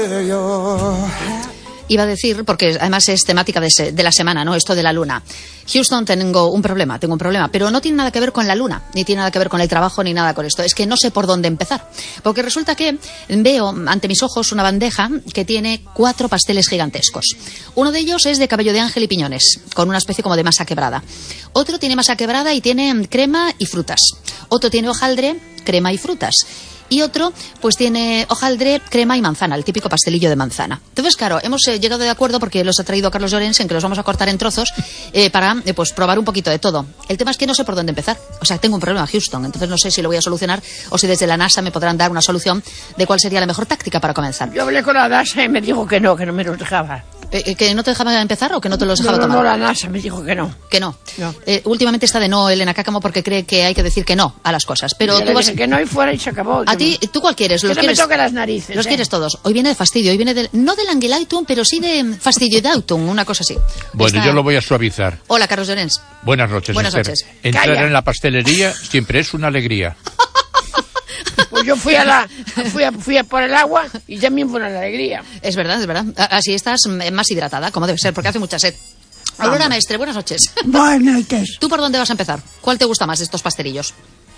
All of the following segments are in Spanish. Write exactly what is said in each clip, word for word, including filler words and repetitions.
Iba a decir, porque además es temática de, se, de la semana, ¿no? Esto de la luna. Houston, tengo un problema, tengo un problema, pero no tiene nada que ver con la luna, ni tiene nada que ver con el trabajo, ni nada con esto. Es que no sé por dónde empezar. Porque resulta que veo ante mis ojos una bandeja que tiene cuatro pasteles gigantescos. Uno de ellos es de cabello de ángel y piñones, con una especie como de masa quebrada. Otro tiene masa quebrada y tiene crema y frutas. Otro tiene hojaldre, crema y frutas. Y otro, pues tiene hojaldre, crema y manzana, el típico pastelillo de manzana. Entonces, claro, hemos eh, llegado de acuerdo porque los ha traído Carlos Llorens en que los vamos a cortar en trozos eh, para eh, pues probar un poquito de todo. El tema es que no sé por dónde empezar. O sea, tengo un problema en Houston, entonces no sé si lo voy a solucionar o si desde la NASA me podrán dar una solución de cuál sería la mejor táctica para comenzar. Yo hablé con la NASA y me dijo que no, que no me los dejaba. Eh, ¿Que no te dejaba empezar o que no te los dejaba no, no, tomar? No, la NASA me dijo que no. Que no. no. Eh, últimamente está de no Elena Cácamo porque cree que hay que decir que no a las cosas. Pero yo tú vas... dije que no y fuera y se acabó. ¿A ti? ¿Tú cuál quieres? Que ¿Los no quieres? me toque las narices. Los eh. quieres todos. Hoy viene de fastidio, hoy viene del... no del Angelaitum, pero sí de fastidio de autumn, una cosa así. Bueno, Está... yo lo voy a suavizar. Hola, Carlos Llorens. Buenas noches, Buenas Esther. noches. Entrar Calla. en la pastelería siempre es una alegría. Pues yo fui a la fui a, fui a por el agua y también fue una alegría. Es verdad, es verdad. Así estás más hidratada, como debe ser, porque hace mucha sed. Aurora Maestre, buenas noches. Buenas noches. ¿Tú por dónde vas a empezar? ¿Cuál te gusta más de estos pastelillos?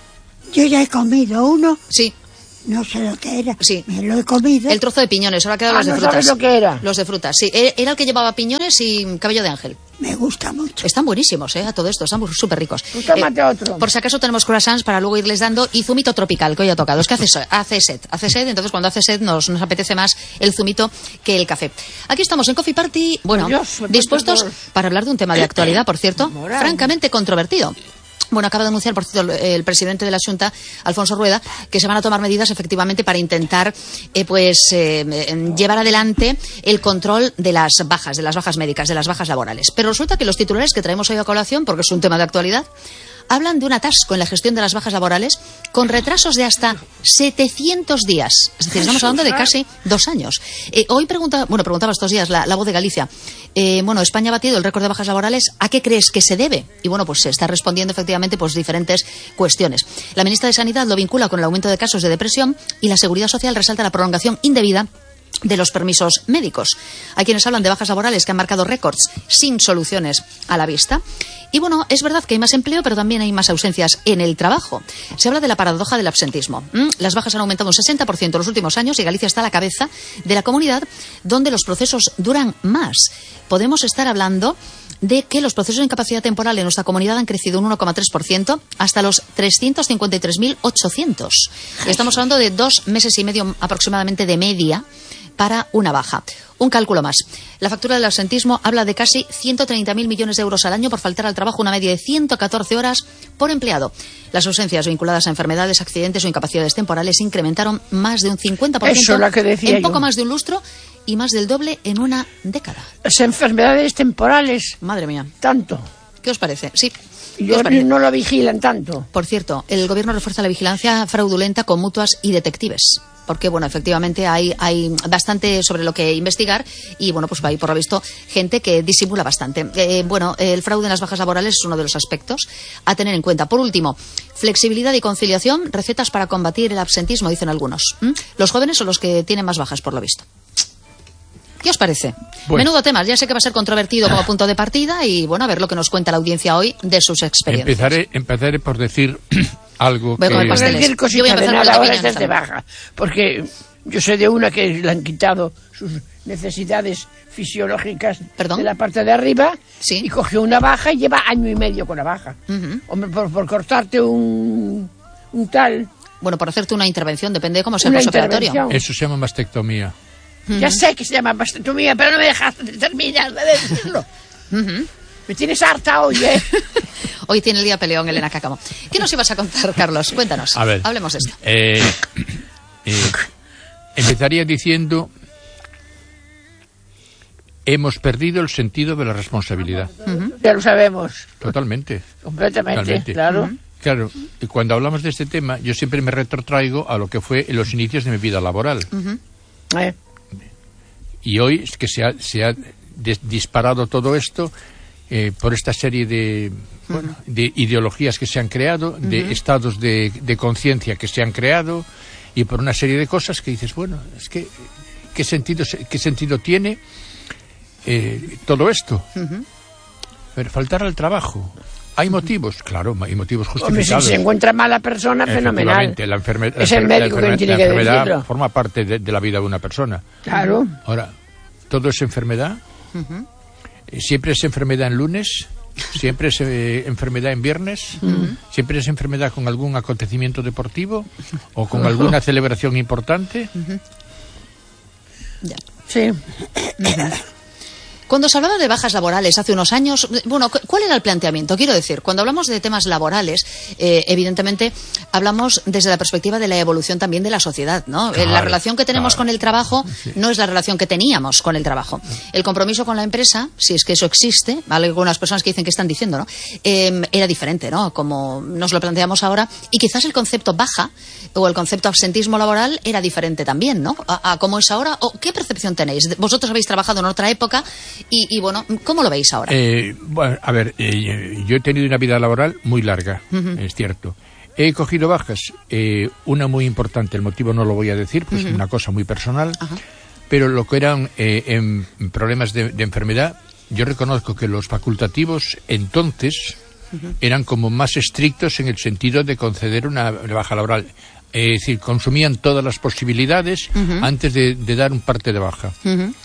Yo ya he comido uno. Sí. No sé lo que era. Sí. Me lo he comido. El trozo de piñones, ahora quedan Ah, los de ¿no frutas. sabes lo que era? Los de frutas, sí. Era el que llevaba piñones y cabello de ángel. Me gusta mucho. Están buenísimos, ¿eh? A todo esto, están súper ricos. Pues tómate Eh, otro. Por si acaso tenemos croissants para luego irles dando y zumito tropical, que hoy ha tocado. Es que hace, hace sed, hace sed, entonces cuando hace sed nos, nos apetece más el zumito que el café. Aquí estamos en Coffee Party, bueno, Dios, me dispuestos todos. para hablar de un tema de actualidad, por cierto, Moral. francamente controvertido. Bueno, acaba de anunciar, por cierto, el presidente de la Xunta, Alfonso Rueda, que se van a tomar medidas efectivamente para intentar eh, pues eh, llevar adelante el control de las bajas, de las bajas médicas, de las bajas laborales. Pero resulta que los titulares que traemos hoy a colación, porque es un tema de actualidad, hablan de un atasco en la gestión de las bajas laborales con retrasos de hasta setecientos días. Es decir, estamos hablando de casi dos años. Eh, hoy pregunta, bueno, preguntaba estos días la, la Voz de Galicia. Eh, bueno, España ha batido el récord de bajas laborales. ¿A qué crees que se debe? Y bueno, pues se está respondiendo efectivamente pues diferentes cuestiones. La ministra de Sanidad lo vincula con el aumento de casos de depresión y la Seguridad Social resalta la prolongación indebida de los permisos médicos. Hay quienes hablan de bajas laborales que han marcado récords sin soluciones a la vista. Y bueno, es verdad que hay más empleo, pero también hay más ausencias en el trabajo. Se habla de la paradoja del absentismo. ¿Mm? Las bajas han aumentado un sesenta por ciento en los últimos años y Galicia está a la cabeza de la comunidad donde los procesos duran más. Podemos estar hablando de que los procesos de incapacidad temporal en nuestra comunidad han crecido un uno coma tres por ciento hasta los trescientos cincuenta y tres mil ochocientos. Estamos hablando de dos meses y medio aproximadamente de media para una baja. Un cálculo más. La factura del absentismo habla de casi ciento treinta mil millones de euros al año por faltar al trabajo, una media de ciento catorce horas por empleado. Las ausencias vinculadas a enfermedades, accidentes o incapacidades temporales incrementaron más de un cincuenta por ciento Eso es lo que decía en poco yo. más de un lustro y más del doble en una década. Las enfermedades temporales. Madre mía. Tanto. ¿Qué os parece? Sí. ¿Qué Yo os parece? no lo vigilan tanto. Por cierto, el gobierno refuerza la vigilancia fraudulenta con mutuas y detectives. Porque, bueno, efectivamente hay, hay bastante sobre lo que investigar y, bueno, pues hay, por lo visto, gente que disimula bastante. Eh, bueno, el fraude en las bajas laborales es uno de los aspectos a tener en cuenta. Por último, flexibilidad y conciliación, recetas para combatir el absentismo, dicen algunos. ¿Mm? Los jóvenes son los que tienen más bajas, por lo visto. ¿Qué os parece? Bueno. Menudo tema, ya sé que va a ser controvertido como punto de partida y, bueno, a ver lo que nos cuenta la audiencia hoy de sus experiencias. Empezaré, empezaré por decir algo Voy a comer que... pasteles. Decir Yo voy a cositas de empezar con nada la ahora piña, desde Sara. baja. Porque yo soy de una que le han quitado sus necesidades fisiológicas ¿Perdón? de la parte de arriba. Sí. Y cogió una baja y lleva año y medio con la baja. Ujú. Hombre, por, por cortarte un, un tal... Bueno, por hacerte una intervención, depende de cómo sea el Una posoperatorio. intervención. Eso se llama mastectomía. Ya sé que se llama mastectomía, pero no me dejaste terminar de decirlo. Ujú. Me tienes harta hoy, ¿eh? Hoy tiene el día peleón, Elena Cácamo. ¿Qué nos ibas a contar, Carlos? Cuéntanos. A ver. Hablemos de esto. Eh, eh, empezaría diciendo... Hemos perdido el sentido de la responsabilidad. Ya lo sabemos. Totalmente. Completamente, Totalmente. claro. Claro, y cuando hablamos de este tema, yo siempre me retrotraigo a lo que fue en los inicios de mi vida laboral. Eh, Y hoy es que se ha, se ha des- disparado todo esto eh, por esta serie de, bueno, de ideologías que se han creado, de estados de, de conciencia que se han creado y por una serie de cosas que dices, bueno, es que qué sentido, qué sentido tiene eh, todo esto. Uh-huh. Pero faltar al trabajo. ¿Hay motivos? Claro, hay motivos justificados. Hombre, si se encuentra mala persona, fenomenal. La enferme- es el médico la quien tiene que enfermedad decirlo. forma parte de, de la vida de una persona. Claro. Ahora, ¿todo es enfermedad? Uh-huh. ¿Siempre es enfermedad en lunes? ¿Siempre es eh, enfermedad en viernes? Uh-huh. ¿Siempre es enfermedad con algún acontecimiento deportivo? ¿O con alguna celebración importante? Uh-huh. Ya. Sí. Uh-huh. Cuando se hablaba de bajas laborales hace unos años, bueno, ¿cuál era el planteamiento? Quiero decir, cuando hablamos de temas laborales, eh, evidentemente hablamos desde la perspectiva de la evolución también de la sociedad, ¿no? Claro, la relación que tenemos claro. con el trabajo Sí. no es la relación que teníamos con el trabajo. El compromiso con la empresa, si es que eso existe, hay algunas personas que dicen que están diciendo, ¿no? Eh, era diferente, ¿no? Como nos lo planteamos ahora, y quizás el concepto baja o el concepto absentismo laboral era diferente también, ¿no? A, a cómo es ahora, o ¿qué percepción tenéis? Vosotros habéis trabajado en otra época y, y bueno, ¿cómo lo veis ahora? Eh, bueno, a ver, eh, yo he tenido una vida laboral muy larga, uh-huh. es cierto. He cogido bajas, eh, una muy importante, el motivo no lo voy a decir, pues es uh-huh. una cosa muy personal, uh-huh. pero lo que eran eh, en problemas de, de enfermedad, yo reconozco que los facultativos entonces uh-huh. eran como más estrictos en el sentido de conceder una baja laboral. Es decir, consumían todas las posibilidades uh-huh. antes de, de dar un parte de baja. Uh-huh.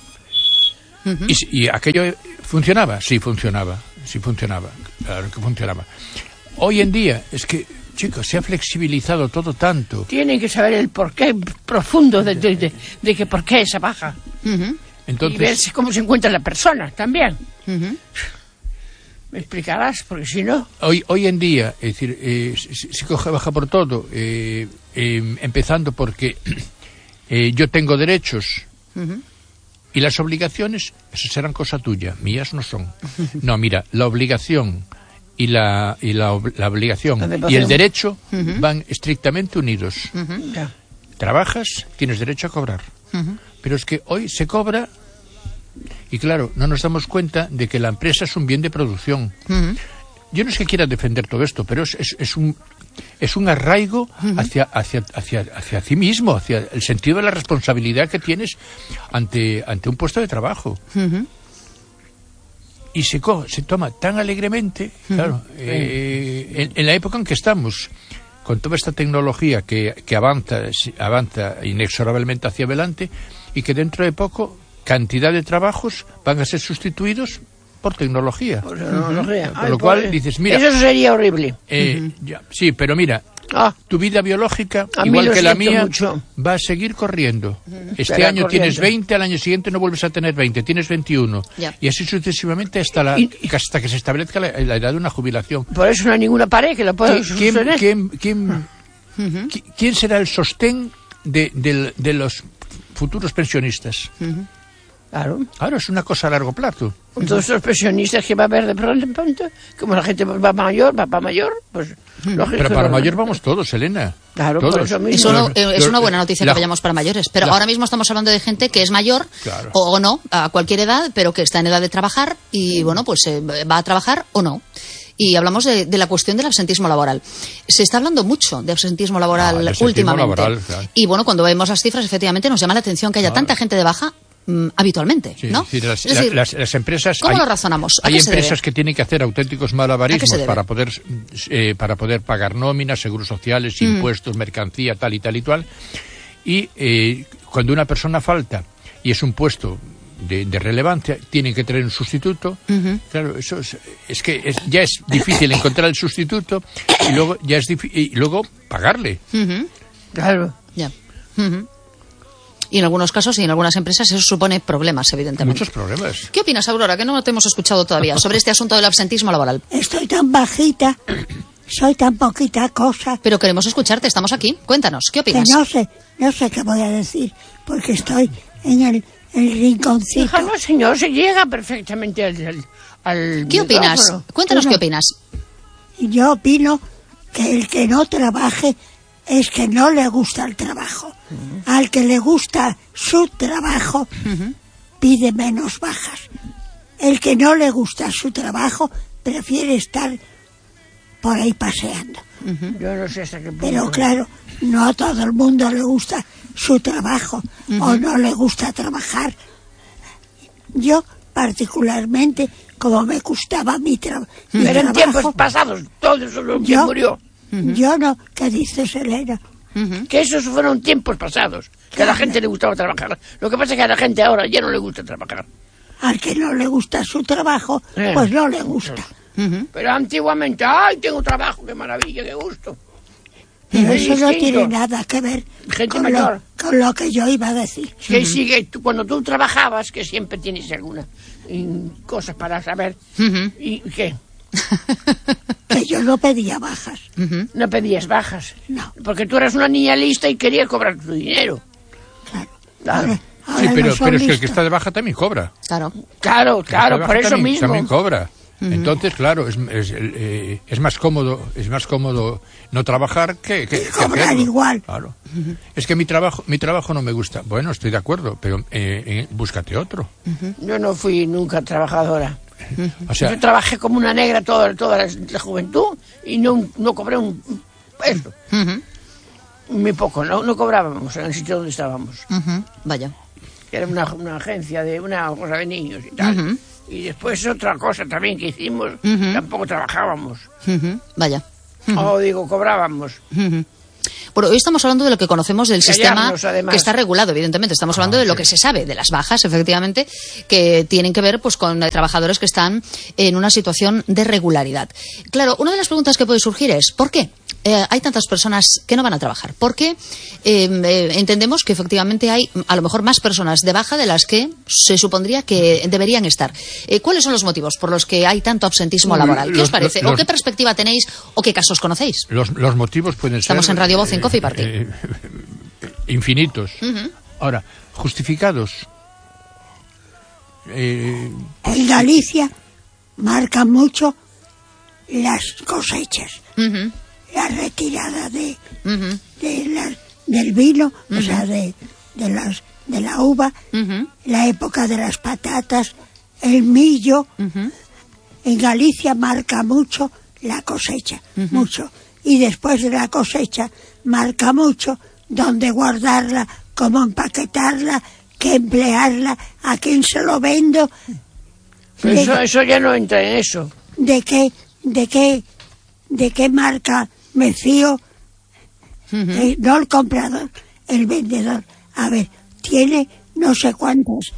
Uh-huh. Y, y aquello funcionaba, sí funcionaba, sí funcionaba, claro que funcionaba. Hoy en día, es que, chicos, se ha flexibilizado todo tanto. Tienen que saber el porqué profundo de, de, de, de que por qué esa baja. Uh-huh. Entonces, y ver cómo se encuentra la persona también. Uh-huh. ¿Me explicarás? Porque si no... Hoy, hoy en día, es decir, eh, se, se coge baja por todo, eh, eh, empezando porque eh, yo tengo derechos... Uh-huh. Y las obligaciones, esas serán cosa tuya, mías no son. No, mira, la obligación y la y la, la obligación y el derecho uh-huh. van estrictamente unidos. Uh-huh. Yeah. Trabajas, tienes derecho a cobrar. Uh-huh. Pero es que hoy se cobra y claro, no nos damos cuenta de que la empresa es un bien de producción. Uh-huh. Yo no es que quiera defender todo esto, pero es, es, es un es un arraigo uh-huh. hacia, hacia, hacia, hacia ti mismo, hacia el sentido de la responsabilidad que tienes ante, ante un puesto de trabajo. Uh-huh. Y se, co- se toma tan alegremente, uh-huh. claro, eh, en, en la época en que estamos, con toda esta tecnología que, que avanza, avanza inexorablemente hacia adelante, y que dentro de poco cantidad de trabajos van a ser sustituidos por tecnología. Por tecnología. Por Ay, lo cual pobre. dices, mira... Eso sería horrible. Eh, uh-huh. ya, sí, pero mira, ah. tu vida biológica, a igual que la mía, mucho. va a seguir corriendo. Uh-huh. Este Será año corriendo. tienes veinte, al año siguiente no vuelves a tener veinte, tienes veintiuno. Yeah. Y así sucesivamente hasta, la, y, hasta que se establezca la, la edad de una jubilación. Por eso no hay ninguna pared que lo pueda ¿Quién, sostener. ¿quién, quién, uh-huh. ¿Quién será el sostén de, de, de los futuros pensionistas? Uh-huh. Claro. Claro, es una cosa a largo plazo. Todos los pensionistas que va a haber de pronto en pronto, como la gente va mayor, va para mayor, pues... Hmm. Pero para no, mayor vamos todos, Elena. Claro, todos. por eso mismo. Eso no, eh, es una buena noticia la, que vayamos para mayores, pero la, ahora mismo estamos hablando de gente que es mayor, claro. o, o no, a cualquier edad, pero que está en edad de trabajar y, bueno, pues eh, va a trabajar o no. Y hablamos de, de la cuestión del absentismo laboral. Se está hablando mucho de absentismo laboral ah, absentismo últimamente. Laboral, claro. Y bueno, cuando vemos las cifras, efectivamente nos llama la atención que haya claro. tanta gente de baja mm, habitualmente, sí, ¿no? Sí, las, es decir, las, las empresas... ¿cómo hay, lo razonamos? Hay empresas que tienen que hacer auténticos malabarismos para poder, eh, para poder pagar nóminas, seguros sociales, mm. impuestos, mercancía, tal y tal y tal. Y eh, cuando una persona falta y es un puesto de, de relevancia, tienen que tener un sustituto. Uh-huh. Claro, eso es, es que es, ya es difícil encontrar el sustituto y luego ya es difícil, y luego pagarle. Uh-huh. Claro. Ya. Uh-huh. Y en algunos casos y en algunas empresas eso supone problemas, evidentemente. Muchos problemas. ¿Qué opinas, Aurora, que no te hemos escuchado todavía, sobre este asunto del absentismo laboral? Estoy tan bajita, soy tan poquita cosa... Pero queremos escucharte, estamos aquí. Cuéntanos, ¿qué opinas? Que no sé, no sé qué voy a decir, porque estoy en el, el rinconcito. Déjalo, señor, se llega perfectamente al... al, al ¿Qué opinas? micrófono. Cuéntanos Bueno, qué opinas. Yo opino que el que no trabaje es que no le gusta el trabajo. Uh-huh. Al que le gusta su trabajo, uh-huh. pide menos bajas. El que no le gusta su trabajo prefiere estar por ahí paseando. Uh-huh. Yo no sé hasta qué punto. Pero claro, no a todo el mundo le gusta su trabajo uh-huh. o no le gusta trabajar. Yo, particularmente, como me gustaba mi, tra- mi Pero trabajo... en tiempos pasados, todo eso lo que yo, murió. Uh-huh. Yo no, ¿qué dices, Elena? Uh-huh. Que esos fueron tiempos pasados, que claro. A la gente le gustaba trabajar. Lo que pasa es que a la gente ahora ya no le gusta trabajar. Al que no le gusta su trabajo, eh. pues no le gusta. Uh-huh. Pero antiguamente, ¡ay, tengo trabajo, qué maravilla, qué gusto! Pero eso distinto. No tiene nada que ver gente con, mayor. Lo, con lo que yo iba a decir. Que uh-huh. sigue, tú, cuando tú trabajabas, que siempre tienes alguna y, cosas para saber, uh-huh. ¿y qué? Que yo no pedía bajas. Uh-huh. No pedías bajas. No. Porque tú eras una niña lista y querías cobrar tu dinero. Claro. Claro. Ahora, ahora sí, pero, no pero es que listo. el que está de baja también cobra. Claro. Claro, claro, por eso también, mismo. También cobra. Uh-huh. Entonces, claro, es, es, eh, es más cómodo, es más cómodo no trabajar que, que, y cobrar que igual. Claro. Uh-huh. Es que mi trabajo, mi trabajo no me gusta. Bueno, estoy de acuerdo, pero eh, eh, búscate otro. Uh-huh. Yo no fui nunca trabajadora. Uh-huh. O sea, yo trabajé como una negra toda, toda la, la juventud y no, no cobré un peso. Uh-huh. Muy poco, no, no cobrábamos en el sitio donde estábamos. Uh-huh. Vaya. Era una, una agencia de una cosa de niños y tal. Uh-huh. Y después otra cosa también que hicimos, uh-huh. tampoco trabajábamos. Uh-huh. Vaya. Uh-huh. O digo, cobrábamos. Uh-huh. Bueno, hoy estamos hablando de lo que conocemos del Callarnos, sistema además. Que está regulado, evidentemente. Estamos hablando ah, de lo que se sabe, de las bajas, efectivamente, que tienen que ver pues con eh, trabajadores que están en una situación de regularidad. Claro, una de las preguntas que puede surgir es, ¿por qué? Eh, hay tantas personas que no van a trabajar. Porque eh, eh, entendemos que efectivamente hay a lo mejor más personas de baja de las que se supondría que deberían estar. Eh, ¿Cuáles son los motivos por los que hay tanto absentismo laboral? ¿Qué los, os parece? Los, ¿O qué perspectiva tenéis? ¿O qué casos conocéis? Los, los motivos pueden Estamos ser... en Radio Voz, en Coffee Party. Eh, eh, infinitos. Uh-huh. Ahora, justificados. Eh, en Galicia marcan mucho las cosechas. Uh-huh. La retirada de, uh-huh. de la, del vino, uh-huh. o sea, de, de, las, de la uva, uh-huh. la época de las patatas, el millo. Uh-huh. En Galicia marca mucho la cosecha, uh-huh. mucho. Y después de la cosecha marca mucho dónde guardarla, cómo empaquetarla, qué emplearla, a quién se lo vendo. De, eso, eso ya no entra en eso. De qué, de qué, de qué marca me fío, uh-huh. eh, no el comprador, el vendedor. A ver, tiene no sé cuántas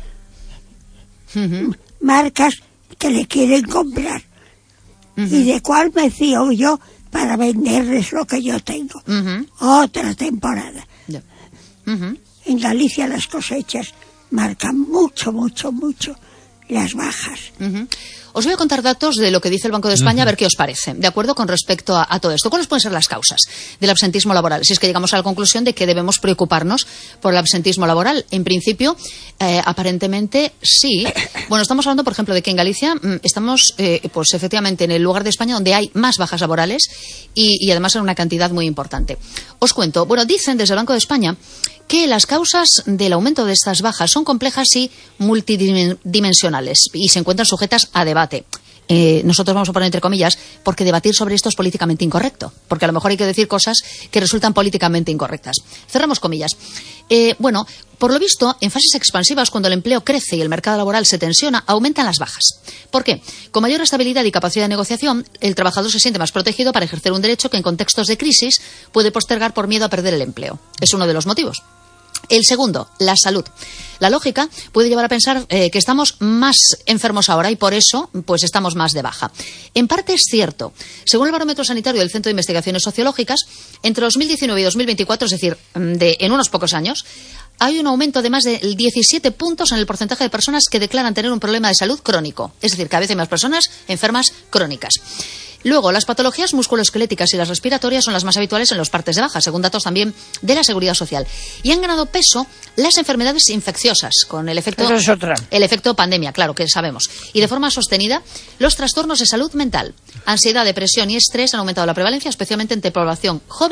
uh-huh. marcas que le quieren comprar. Uh-huh. ¿Y de cuál me fío yo para venderles lo que yo tengo? Uh-huh. Otra temporada. Yeah. Uh-huh. En Galicia las cosechas marcan mucho, mucho, mucho las bajas. Uh-huh. Os voy a contar datos de lo que dice el Banco de España, uh-huh. a ver qué os parece, de acuerdo con respecto a, a todo esto. ¿Cuáles pueden ser las causas del absentismo laboral? Si es que llegamos a la conclusión de que debemos preocuparnos por el absentismo laboral. En principio, eh, aparentemente sí. Bueno, estamos hablando, por ejemplo, de que en Galicia mm, estamos, eh, pues efectivamente, en el lugar de España donde hay más bajas laborales y, y además en una cantidad muy importante. Os cuento. Bueno, dicen desde el Banco de España que las causas del aumento de estas bajas son complejas y multidimensionales y se encuentran sujetas a debate. Eh, nosotros vamos a poner entre comillas, porque debatir sobre esto es políticamente incorrecto, porque a lo mejor hay que decir cosas que resultan políticamente incorrectas. Cerramos comillas. Eh, bueno, por lo visto, en fases expansivas, cuando el empleo crece y el mercado laboral se tensiona, aumentan las bajas. ¿Por qué? Con mayor estabilidad y capacidad de negociación, el trabajador se siente más protegido para ejercer un derecho que en contextos de crisis puede postergar por miedo a perder el empleo. Es uno de los motivos. El segundo, la salud. La lógica puede llevar a pensar eh, que estamos más enfermos ahora y por eso pues estamos más de baja. En parte es cierto. Según el barómetro sanitario del Centro de Investigaciones Sociológicas, entre dos mil diecinueve y dos mil veinticuatro, es decir, de, en unos pocos años, hay un aumento de más de diecisiete puntos en el porcentaje de personas que declaran tener un problema de salud crónico. Es decir, cada vez hay más personas enfermas crónicas. Luego, las patologías musculoesqueléticas y las respiratorias son las más habituales en los partes de baja, según datos también de la Seguridad Social. Y han ganado peso las enfermedades infecciosas, con el efecto, Esa es otra. el efecto pandemia, claro, que sabemos. Y de forma sostenida, los trastornos de salud mental, ansiedad, depresión y estrés han aumentado la prevalencia, especialmente entre población joven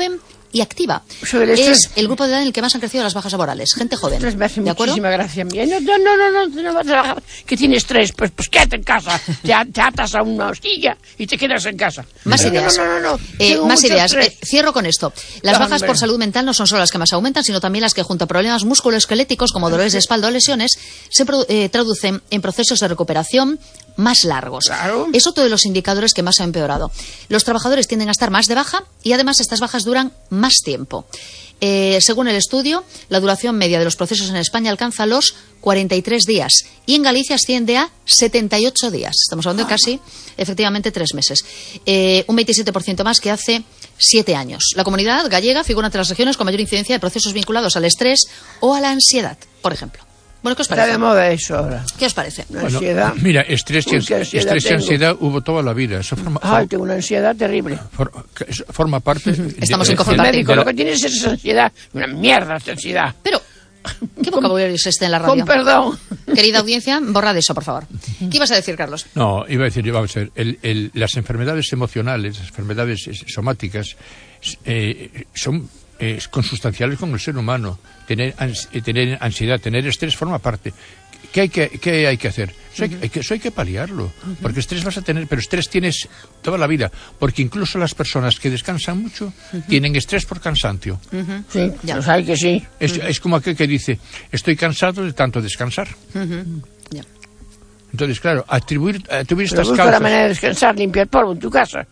y activa. Sobre el es estrés. el grupo de edad en el que más han crecido las bajas laborales. Gente joven. Estrés me hace ¿De acuerdo? muchísima gracia a mí. No, no, no, no, no, no, no vas a trabajar. Que tienes estrés, pues, pues quédate en casa. Te, te atas a una hostilla y te quedas en casa. Más no, ideas. No, no, no, no. Eh, Tengo más mucho ideas. estrés. Eh, cierro con esto. Las No, bajas hombre. por salud mental no son solo las que más aumentan, sino también las que, junto a problemas musculoesqueléticos como dolores de espalda o lesiones, se pro- eh, traducen en procesos de recuperación más largos. Claro. Es otro de los indicadores que más ha empeorado. Los trabajadores tienden a estar más de baja y además estas bajas duran más tiempo. Eh, según el estudio, la duración media de los procesos en España alcanza los cuarenta y tres días y en Galicia asciende a setenta y ocho días. Estamos hablando de casi, efectivamente, tres meses. Eh, un veintisiete por ciento más que hace siete años. La comunidad gallega figura entre las regiones con mayor incidencia de procesos vinculados al estrés o a la ansiedad, por ejemplo. Bueno, ¿qué os Está parece? de moda eso ahora. ¿Qué os parece? La Bueno, ansiedad. mira, estrés, y, Uy, qué ansiedad estrés y tengo. ansiedad hubo toda la vida. Eso forma, Ay, tengo una ansiedad terrible. for- que es- forma parte... Estamos de- en El Compartir. médico de la- lo que tienes es ansiedad. Una mierda esta ansiedad. Pero, ¿qué vocabulario es este en la Con radio? perdón. Querida audiencia, borrad eso, por favor. ¿Qué ibas a decir, Carlos? No, iba a decir, vamos a ver, el- el- las enfermedades emocionales, las enfermedades eh, somáticas, eh, son eh, consustanciales con el ser humano. Tener, ans- eh, tener ansiedad, tener estrés forma parte. ¿Qué hay que, qué hay que hacer? Eso hay, que- hay que, eso hay que paliarlo, porque estrés vas a tener, pero estrés tienes toda la vida, porque incluso las personas que descansan mucho tienen estrés por cansancio. Sí, Ya. pues hay que sí. Es, es como aquel que dice, estoy cansado de tanto descansar. Ya. Entonces, claro, atribuir, atribuir Pero estas busca la causas... manera de descansar, limpiar polvo en tu casa.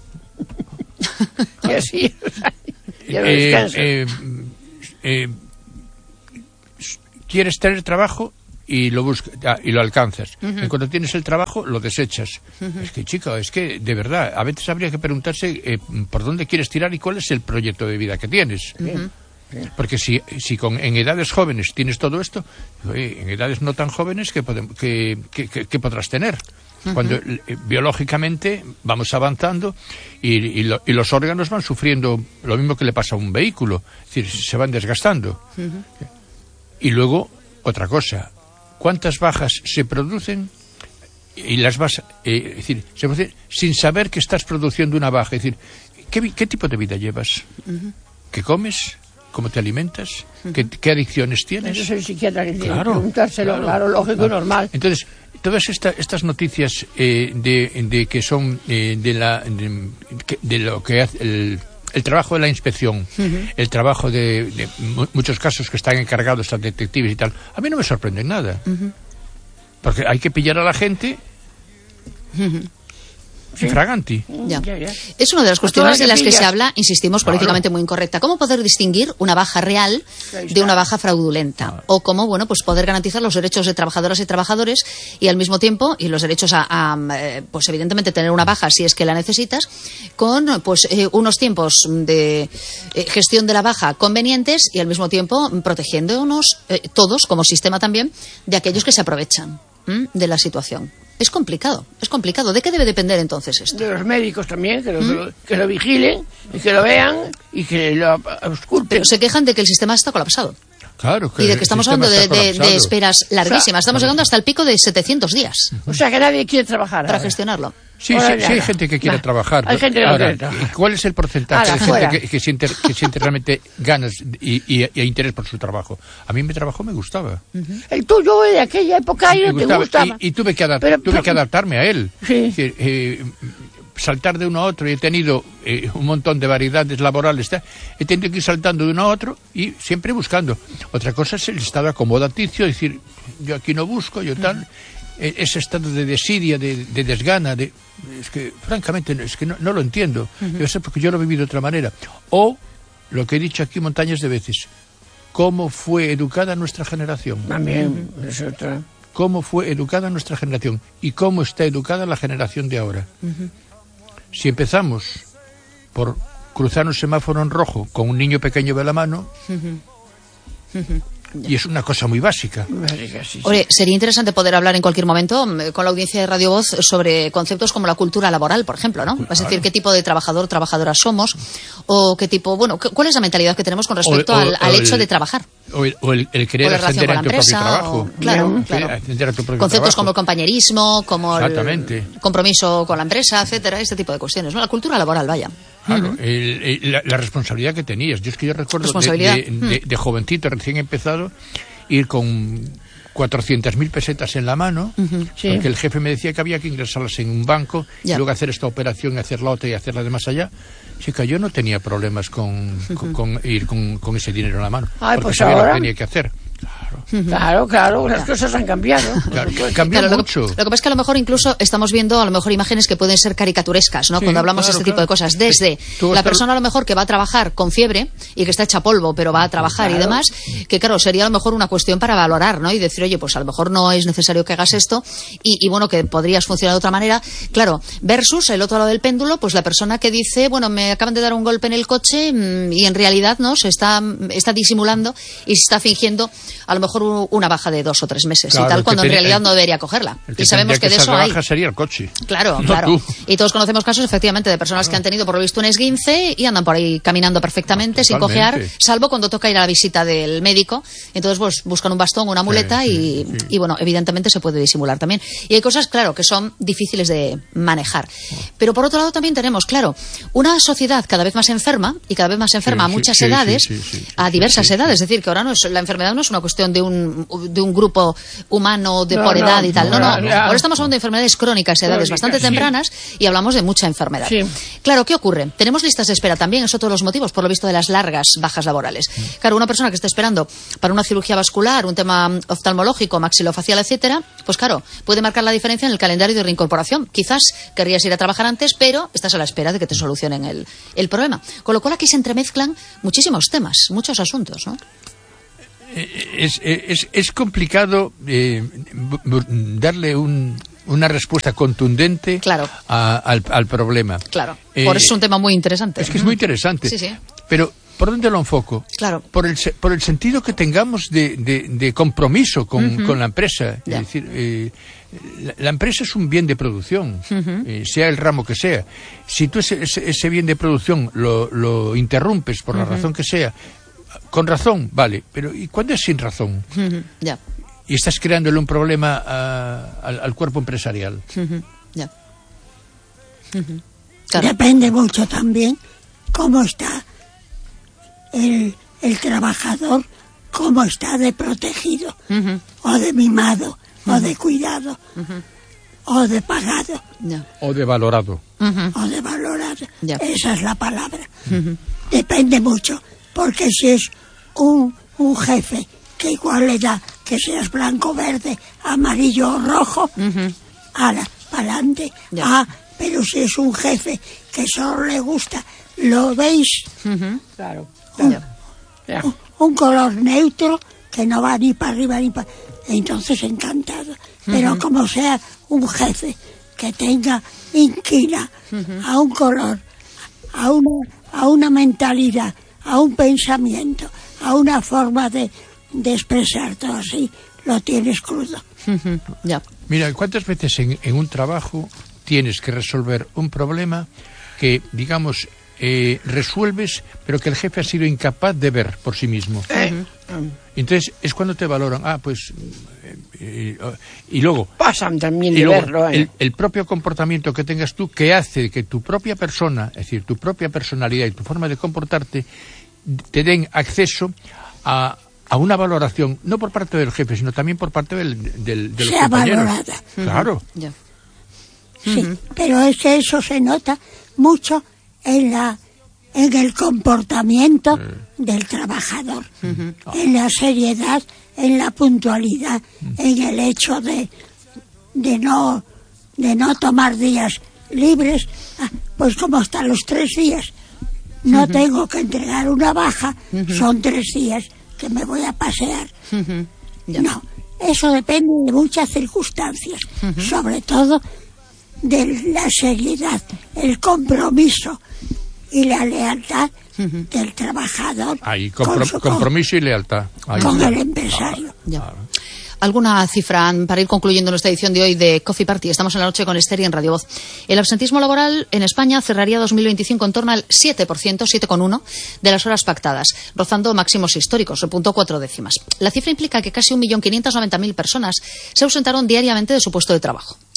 Y así, o sea, ya no Eh, descansas. eh, eh, quieres tener trabajo y lo buscas ah, y lo alcanzas. Y cuando tienes el trabajo lo desechas. Es que, chico, es que de verdad a veces habría que preguntarse eh, por dónde quieres tirar y cuál es el proyecto de vida que tienes. Porque si, si con, en edades jóvenes tienes todo esto, oye, en edades no tan jóvenes, ¿qué, podem- qué- qué- qué- qué podrás tener? Cuando eh, biológicamente vamos avanzando y, y lo- y los órganos van sufriendo lo mismo que le pasa a un vehículo, es decir, se van desgastando. Y luego, otra cosa, ¿cuántas bajas se producen? Y las vas, eh, es decir, se producen sin saber que estás produciendo una baja. Es decir, ¿qué, vi- qué tipo de vida llevas? ¿Qué comes? ¿Cómo te alimentas? ¿Qué, qué adicciones tienes? Eso es el psiquiatra que tiene que Claro, preguntárselo, claro. claro, lógico y normal. Entonces, todas esta- estas noticias eh, de, de que son eh, de, la, de, que- de lo que hace el, el trabajo de la inspección, el trabajo de, de mu- muchos casos que están encargados a detectives y tal, a mí no me sorprende nada. Porque hay que pillar a la gente infraganti. Ya. Ya, ya. Es una de las Pues todo cuestiones lo de que las que se pillas. habla, insistimos, Claro. políticamente muy incorrecta. ¿Cómo poder distinguir una baja real Ahí de está. una baja fraudulenta? O cómo, bueno, pues poder garantizar los derechos de trabajadoras y trabajadores y al mismo tiempo, y los derechos a, a, eh, pues evidentemente tener una baja si es que la necesitas, con pues eh, unos tiempos de eh, gestión de la baja convenientes y al mismo tiempo protegiéndonos eh, todos, como sistema también, de aquellos que se aprovechan ¿m? de la situación. Es complicado, es complicado. ¿De qué debe depender entonces esto? De los médicos también, que lo, ¿Mm? que lo vigilen y que lo vean y que lo ausculten. Pero se quejan de que el sistema está colapsado. Claro, que Y de el que estamos sistema hablando de, está de- de colapsado. esperas larguísimas. Estamos llegando hasta el pico de setecientos días O sea, que nadie quiere trabajar. para ahora. gestionarlo. Sí, Ahora sí, ya sí hay no. gente que quiere Va. trabajar. Hay gente que no Ahora, quiere trabajar. ¿cuál es el porcentaje Ala, de fuera. gente que, que siente, que siente realmente ganas y, y- y interés por su trabajo? A mí mi trabajo me gustaba. El tuyo de aquella época ahí Me no te gustaba. gustaba. Y, y tuve, que adap- Pero- tuve que adaptarme a él. Sí. Es decir, eh, saltar de uno a otro y he tenido eh, un montón de variedades laborales. ta- He tenido que ir saltando de uno a otro y siempre buscando. Otra cosa es el estado acomodaticio, es decir, yo aquí no busco, yo tal. Eh, Ese estado de desidia, de, de desgana, de, es que francamente es que no, no lo entiendo. Debe ser porque yo lo he vivido de otra manera. O lo que he dicho aquí montañas de veces, cómo fue educada nuestra generación. También, es otra. Cómo fue educada nuestra generación y cómo está educada la generación de ahora. Si empezamos por cruzar un semáforo en rojo con un niño pequeño de la mano, y es una cosa muy básica. Verga, sí, sí. Oye, sería interesante poder hablar en cualquier momento mm, con la audiencia de Radio Voz sobre conceptos como la cultura laboral, por ejemplo, ¿no? Es decir, qué tipo de trabajador o trabajadora somos o qué tipo, bueno, qué- cuál es la mentalidad que tenemos con respecto O- o- al, al o hecho el- de trabajar. O el, o el- el O querer la relación ascender con la a tu propio empresa, trabajo. o- claro, Sí, claro. ascender a tu propio Conceptos trabajo. como el compañerismo, como Exactamente. el compromiso con la empresa, etcétera, este tipo de cuestiones, ¿no? La cultura laboral, vaya. Claro, uh-huh. el, el, la, la responsabilidad que tenías. Yo es que yo recuerdo de, de, uh-huh. de, de jovencito, recién empezado, ir con cuatrocientas mil pesetas en la mano, uh-huh. sí. porque el jefe me decía que había que ingresarlas en un banco, yeah. y luego hacer esta operación y hacer la otra y hacerla de más allá. Así que yo no tenía problemas con, uh-huh. con, con ir con, con ese dinero en la mano. Ay, porque pues sabía ahora... lo que tenía que hacer. Claro, claro, claro, las cosas han cambiado. Claro, cambió claro, mucho. Lo que, lo que pasa es que a lo mejor incluso estamos viendo a lo mejor imágenes que pueden ser caricaturescas, ¿no? Sí, cuando hablamos claro, de este claro. tipo de cosas. Desde sí, la persona a lo mejor que va a trabajar con fiebre y que está hecha polvo, pero va a trabajar claro. y demás, que claro, sería a lo mejor una cuestión para valorar, ¿no? Y decir, oye, pues a lo mejor no es necesario que hagas esto y, y bueno, que podrías funcionar de otra manera. Claro, versus el otro lado del péndulo, pues la persona que dice, bueno, me acaban de dar un golpe en el coche y en realidad, ¿no? Se está, está disimulando y se está fingiendo a lo mejor una baja de dos o tres meses claro, y tal, cuando en realidad el, no debería cogerla. Que y sabemos que, que de eso hay. Baja sería el coche. Claro, no claro. Tú. Y todos conocemos casos, efectivamente, de personas claro. que han tenido por lo visto un esguince y andan por ahí caminando perfectamente, no, sin cojear, salvo cuando toca ir a la visita del médico. Entonces, pues buscan un bastón, una muleta sí, y, sí, sí. y, bueno, evidentemente se puede disimular también. Y hay cosas, claro, que son difíciles de manejar. Pero por otro lado también tenemos, claro, una sociedad cada vez más enferma y cada vez más enferma sí, a muchas sí, edades, sí, sí, sí, sí, a diversas sí, sí, edades. sí. Es decir, que ahora no es, la enfermedad no es una cuestión de un, de un grupo humano de no, por edad no, y tal. No, no. no. Ahora estamos hablando de enfermedades crónicas, edades crónicas, bastante tempranas, sí. y hablamos de mucha enfermedad. Sí. Claro, ¿qué ocurre? Tenemos listas de espera también, es otro de los motivos, por lo visto, de las largas bajas laborales. Sí. Claro, una persona que está esperando para una cirugía vascular, un tema oftalmológico, maxilofacial, etcétera, pues claro, puede marcar la diferencia en el calendario de reincorporación. Quizás querrías ir a trabajar antes, pero estás a la espera de que te solucionen el, el problema. Con lo cual aquí se entremezclan muchísimos temas, muchos asuntos, ¿no? Es, es, es complicado eh, darle un, una respuesta contundente claro. a, al, al problema. Claro, eh, por eso es un tema muy interesante. Es que es muy interesante. Sí, sí. Pero, ¿por dónde lo enfoco? Claro. Por el, por el sentido que tengamos de, de, de compromiso con, uh-huh. con la empresa. Ya. Es decir, eh, la, la empresa es un bien de producción, uh-huh. eh, sea el ramo que sea. Si tú ese, ese, ese bien de producción lo, lo interrumpes por la uh-huh. razón que sea, con razón, vale, pero ¿y cuándo es sin razón? Uh-huh, ya. Y estás creándole un problema a, al, al cuerpo empresarial. Uh-huh, ya. Uh-huh. Claro. Depende mucho también cómo está el, el trabajador, cómo está de protegido, uh-huh. o de mimado, uh-huh. o de cuidado, uh-huh. o de pagado. Yeah. O de valorado. Uh-huh. O de valorado. Yeah. Esa es la palabra. Uh-huh. Depende mucho. Porque si es un, un jefe que igual le da que seas blanco, verde, amarillo o rojo, uh-huh. ala, para adelante. Yeah. Ah, pero si es un jefe que solo le gusta, ¿lo veis? Uh-huh. Claro. Un, Yeah. Yeah. un, un color neutro que no va ni para arriba ni para... Entonces encantado. Uh-huh. Pero como sea un jefe que tenga inquina uh-huh. a un color, a una, a una mentalidad, a un pensamiento, a una forma de, de expresar todo así, lo tienes crudo. Uh-huh. Yeah. Mira, ¿cuántas veces en, en un trabajo tienes que resolver un problema que, digamos, eh, resuelves, pero que el jefe ha sido incapaz de ver por sí mismo? Uh-huh. Entonces es cuando te valoran, ah, pues... Eh, eh, y luego... Pasan también de luego, verlo, ¿eh? el, el propio comportamiento que tengas tú, que hace que tu propia persona, es decir, tu propia personalidad y tu forma de comportarte, te den acceso a, a una valoración, no por parte del jefe, sino también por parte del, del, de los sea compañeros. Valorada. Claro. Uh-huh. Yeah. Sí, uh-huh. pero es que eso se nota mucho en la en el comportamiento uh-huh. del trabajador, uh-huh. en la seriedad, en la puntualidad, uh-huh. en el hecho de de no de no tomar días libres, ah, pues como hasta los tres días no uh-huh. tengo que entregar una baja, uh-huh. son tres días que me voy a pasear. Uh-huh. Yeah. No, eso depende de muchas circunstancias, uh-huh. sobre todo de la seriedad, el compromiso y la lealtad uh-huh. del trabajador. Ahí, comprom- con su, compromiso y lealtad. Ahí con está. el empresario. Ah, ya. ¿Alguna cifra para ir concluyendo nuestra edición de hoy de Coffee Party? Estamos en la noche con Esther y en Radio Voz. El absentismo laboral en España cerraría dos mil veinticinco en torno al siete por ciento, siete coma uno por ciento de las horas pactadas, rozando máximos históricos, repuntó cuatro décimas. La cifra implica que casi un millón quinientas noventa mil personas se ausentaron diariamente de su puesto de trabajo.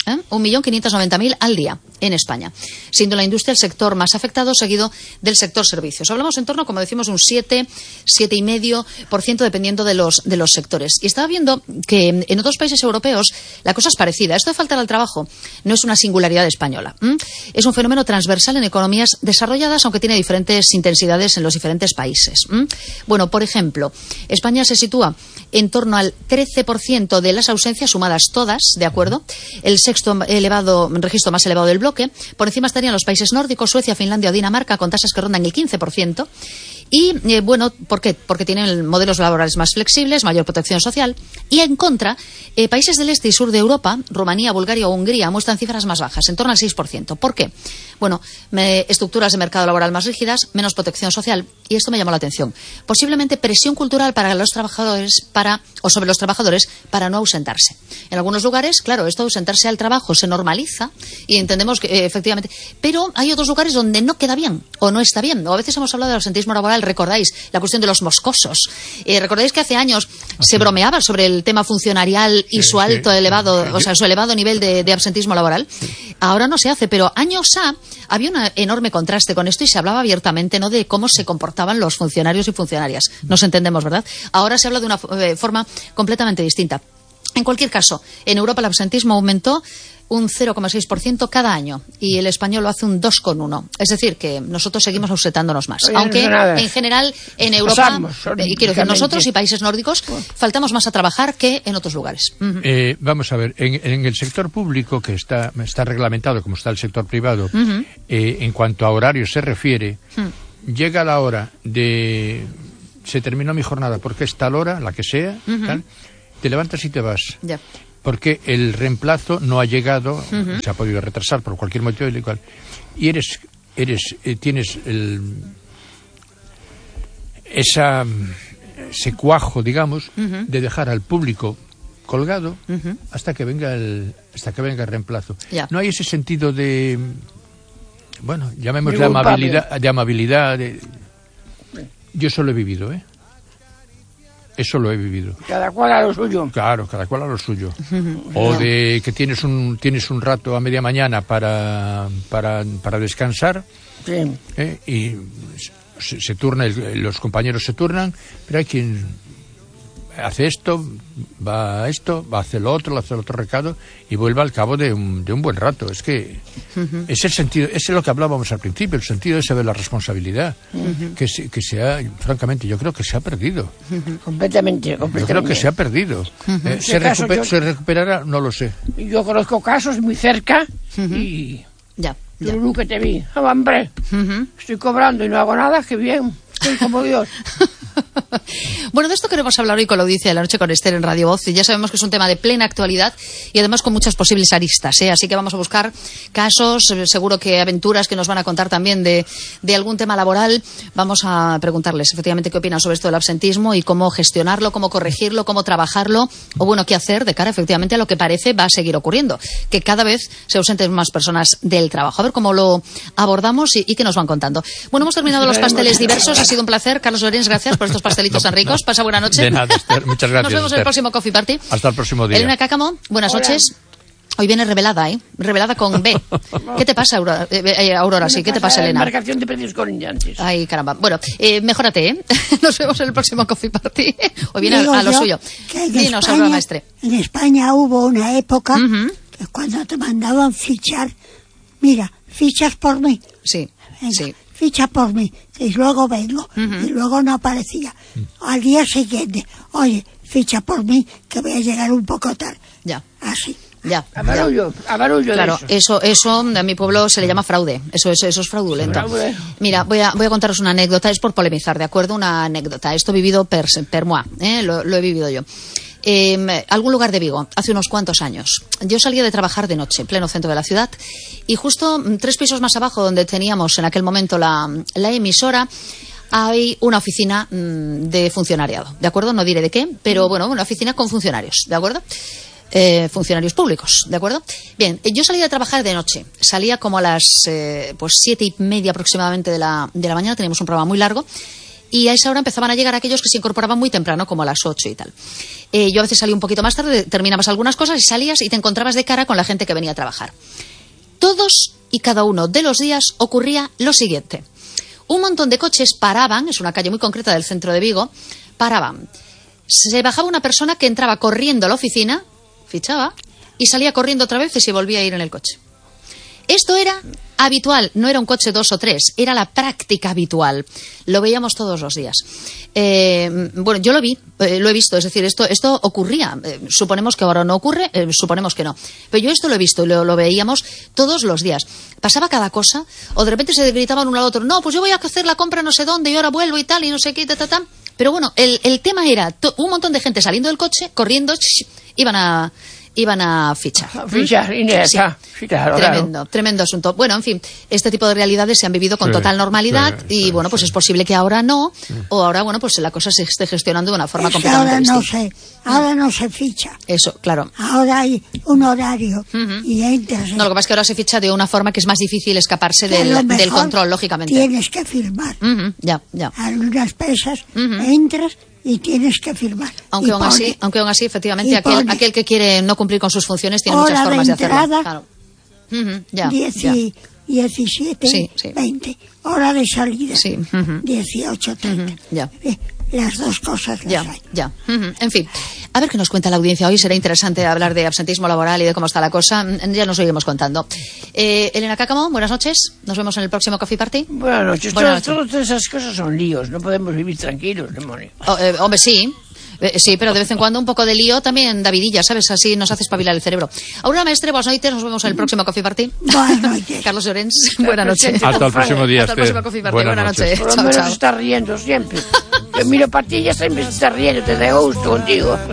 ¿eh? un millón quinientos noventa mil al día en España, siendo la industria el sector más afectado, seguido del sector servicios. Hablamos en torno, como decimos, un siete, siete coma cinco por ciento dependiendo de los, de los sectores. Y estaba viendo que en otros países europeos la cosa es parecida. Esto de faltar al trabajo no es una singularidad española. ¿m? Es un fenómeno transversal en economías desarrolladas, aunque tiene diferentes intensidades en los diferentes países. ¿m? Bueno, por ejemplo, España se sitúa en torno al trece por ciento de las ausencias sumadas todas, ¿de acuerdo? El sexto elevado, registro más elevado del bloque. Por encima estarían los países nórdicos, Suecia, Finlandia o Dinamarca, con tasas que rondan el quince por ciento. Y, eh, bueno, ¿por qué? Porque tienen modelos laborales más flexibles, mayor protección social. Y, en contra, eh, países del este y sur de Europa, Rumanía, Bulgaria o Hungría, muestran cifras más bajas, en torno al seis por ciento. ¿Por qué? Bueno, me, estructuras de mercado laboral más rígidas, menos protección social. Y esto me llamó la atención. Posiblemente presión cultural para los trabajadores, para, o sobre los trabajadores, para no ausentarse. En algunos lugares, claro, esto de ausentarse al trabajo se normaliza y entendemos que, eh, efectivamente, pero hay otros lugares donde no queda bien, o no está bien. O a veces hemos hablado del ausentismo laboral. Recordáis la cuestión de los moscosos. Eh, Recordáis que hace años se bromeaba sobre el tema funcionarial y sí, su alto, sí, elevado, sí. o sea, su elevado nivel de, de absentismo laboral. Sí. Ahora no se hace, pero años A había un enorme contraste con esto y se hablaba abiertamente, ¿no?, de cómo se comportaban los funcionarios y funcionarias. Nos entendemos, ¿verdad? Ahora se habla de una eh, forma completamente distinta. En cualquier caso, en Europa el absentismo aumentó un cero coma seis por ciento cada año y el español lo hace un dos coma uno. Es decir, que nosotros seguimos ausentándonos más. Oye, aunque no en general en Europa, Pasamos, y quiero decir, nosotros y países nórdicos faltamos más a trabajar que en otros lugares. Uh-huh. Eh, vamos a ver, en, en el sector público, que está, está reglamentado como está el sector privado, uh-huh. eh, en cuanto a horarios se refiere, uh-huh. llega la hora de... Se terminó mi jornada porque es tal hora, la que sea, uh-huh. tal, te levantas y te vas. Ya. Yeah. Porque el reemplazo no ha llegado, uh-huh. se ha podido retrasar por cualquier motivo y igual. Y eres, eres, eh, tienes el, esa, ese cuajo, digamos, uh-huh. de dejar al público colgado uh-huh. hasta que venga el, hasta que venga el reemplazo. Yeah. No hay ese sentido de, bueno, llamémosle amabilidad, de amabilidad. De, yo eso lo he vivido, ¿eh? Eso lo he vivido. Cada cual a lo suyo. Claro, cada cual a lo suyo. O de que tienes un tienes un rato a media mañana para para, para descansar. Sí. ¿eh? Y se, se turna, los compañeros se turnan, pero hay quien hace esto, va a esto, va a hacer lo otro, va a hacer otro recado y vuelve al cabo de un, de un buen rato. Es que uh-huh. es el sentido, es lo que hablábamos al principio, el sentido ese de la responsabilidad, uh-huh. que, se, que se ha, francamente, yo creo que se ha perdido. Uh-huh. Completamente, completamente. Yo creo que se ha perdido. Uh-huh. Eh, ¿se, caso, recuper, yo, ¿Se recuperará? No lo sé. Yo conozco casos muy cerca uh-huh. y... Ya. Yo nunca te vi. Oh, hombre, uh-huh. estoy cobrando y no hago nada, qué bien. Estoy como Dios. Bueno, de esto queremos hablar hoy con la audiencia de la noche con Esther en Radio Voz. Y ya sabemos que es un tema de plena actualidad y además con muchas posibles aristas, ¿eh? Así que vamos a buscar casos, seguro que aventuras que nos van a contar también de, de algún tema laboral. Vamos a preguntarles efectivamente qué opinan sobre esto del absentismo y cómo gestionarlo, cómo corregirlo, cómo trabajarlo o bueno, qué hacer de cara efectivamente a lo que parece va a seguir ocurriendo, que cada vez se ausenten más personas del trabajo. A ver cómo lo abordamos y, y qué nos van contando. Bueno, hemos terminado los pasteles diversos. Ha sido un placer. Carlos Llorens, gracias por estos pastelitos tan ricos. Pasa buena noche. De nada, Esther. Muchas gracias. Nos vemos Esther. En el próximo Coffee Party. Hasta el próximo día. Elena Cácamo, buenas Hola. Noches. Hoy viene revelada, ¿eh? Revelada con B. ¿Qué te pasa, Aurora? Eh, Aurora sí, ¿qué te pasa, Elena? Marcación de precios colindantes. Ay, caramba. Bueno, eh, mejórate, ¿eh? Nos vemos en el próximo Coffee Party. Hoy viene a, a lo suyo. Dinos, Aurora Maestre. En España hubo una época uh-huh. que cuando te mandaban fichar, mira, fichas por mí. Sí, Venga, sí. Ficha por mí, y luego vengo, uh-huh. y luego no aparecía. Uh-huh. Al día siguiente, oye, ficha por mí, que voy a llegar un poco tarde. Ya. Así. Ya. A barullo, a barullo. Claro, de eso. eso, eso a mi pueblo se le llama fraude. Eso, eso, eso es fraudulento. Fraude. Mira, voy a, voy a contaros una anécdota, es por polemizar, ¿de acuerdo? Una anécdota. Esto he vivido per, per moi, ¿eh? lo, lo he vivido yo. Eh, algún lugar de Vigo, hace unos cuantos años. Yo salía de trabajar de noche, en pleno centro de la ciudad, y justo tres pisos más abajo, donde teníamos en aquel momento la, la emisora, hay una oficina mmm, de funcionariado, ¿de acuerdo? No diré de qué, pero bueno, una oficina con funcionarios, ¿de acuerdo? Eh, funcionarios públicos, ¿de acuerdo? Bien, yo salía de trabajar de noche, salía como a las eh, pues siete y media aproximadamente de la, de la mañana, teníamos un programa muy largo. y a esa hora empezaban a llegar aquellos que se incorporaban muy temprano, como a las ocho y tal. Eh, yo a veces salía un poquito más tarde, terminabas algunas cosas y salías y te encontrabas de cara con la gente que venía a trabajar. Todos y cada uno de los días ocurría lo siguiente. Un montón de coches paraban, es una calle muy concreta del centro de Vigo, paraban. Se bajaba una persona que entraba corriendo a la oficina, fichaba, y salía corriendo otra vez y se volvía a ir en el coche. Esto era habitual, no era un coche dos o tres, era la práctica habitual. Lo veíamos todos los días. Eh, bueno, yo lo vi, eh, lo he visto, es decir, esto, esto ocurría. Eh, suponemos que ahora no ocurre, eh, suponemos que no. Pero yo esto lo he visto y lo, lo veíamos todos los días. Pasaba cada cosa, o de repente se gritaban uno al otro, no, pues yo voy a hacer la compra no sé dónde y ahora vuelvo y tal, y no sé qué, ta, ta, ta. Pero bueno, el, el tema era to, un montón de gente saliendo del coche, corriendo, sh, iban a... iban a fichar. A fichar, Inés, sí. sí, claro, Tremendo, claro. tremendo asunto. Bueno, en fin, este tipo de realidades se han vivido con Sí, total normalidad sí, y, sí, bueno, pues sí. es posible que ahora no, o ahora, bueno, pues la cosa se esté gestionando de una forma Es que completamente ahora no distinta. se, ahora no se ficha. Eso, claro. Ahora hay un horario Ujú. y entras. No, lo que pasa es que ahora se ficha de una forma que es más difícil escaparse que a lo del, del mejor control, lógicamente. Tienes que firmar. Ujú, ya, ya. A unas pesas Ujú. entras y tienes que firmar. Aunque Y aún pone, así, aunque aún así, efectivamente, y aquel, pone aquel que quiere no cumplir con sus funciones tiene hora muchas formas de de hacerlo. entrada, Claro. Ujú, ya, diez ya. y- diecisiete, Sí, sí. veinte. Hora de salida, Sí, ujú. dieciocho treinta. Ujú, ya. Eh, las dos cosas las Ya, hay. ya. Ujú. En fin, a ver qué nos cuenta la audiencia hoy. Será interesante hablar de absentismo laboral y de cómo está la cosa. Mm, Ya nos seguimos contando. Eh, Elena Cácamo, buenas noches. Nos vemos en el próximo Coffee Party. Buenas noches. Buenas Todas, noches. todas esas cosas son líos. No podemos vivir tranquilos, demonio. Oh, eh, hombre, sí. Eh, sí, pero de vez en cuando un poco de lío también da vidilla, ¿sabes? Así nos hace espabilar el cerebro. Aurora Maestre, buenas noches. Nos vemos en el próximo Coffee Party. Buenas noches. Carlos Llorens, buenas noches. presente. Hasta el próximo día, Hasta el Esther. próximo Coffee Party. Buenas Buenas noches. noches. Por lo Chao, menos chao. está riendo siempre. Yo miro para ti y ya siempre está riendo. Te da gusto contigo.